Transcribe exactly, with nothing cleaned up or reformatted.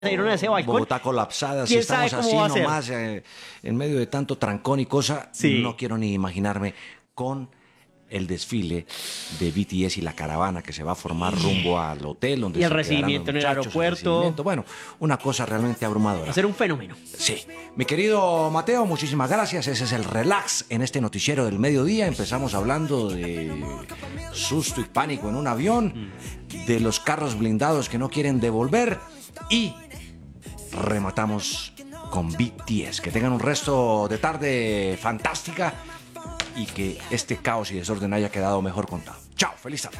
salieron a ese balcón. Bogotá colapsada, si ¿Quién sabe estamos cómo así va a ser? nomás, eh, en medio de tanto trancón y cosa, Sí. no quiero ni imaginarme con el desfile de B T S y la caravana que se va a formar rumbo al hotel donde Y el se quedarán los recibimiento en el muchachos, aeropuerto. recibimiento. Bueno, una cosa realmente abrumadora. Va a ser un fenómeno. Sí. Mi querido Mateo, muchísimas gracias. Ese es el relax en este noticiero del mediodía. Empezamos hablando de susto y pánico en un avión, de los carros blindados que no quieren devolver y rematamos con B T S. Que tengan un resto de tarde fantástica y que este caos y desorden haya quedado mejor contado. Chao, feliz tarde.